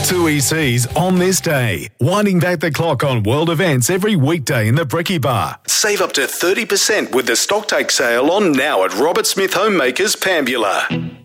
Two ECs on this day. Winding back the clock on world events every weekday in the Bricky Bar. Save up to 30% with the Stocktake sale on now at Robert Smith Homemakers, Pambula.